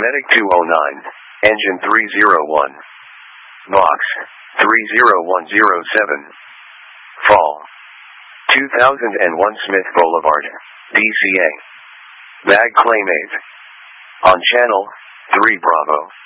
Medic 209, Engine 301. Box 30107. Fall 2001 Smith Boulevard, DCA. Bag Claim 8. On Channel 3 Bravo.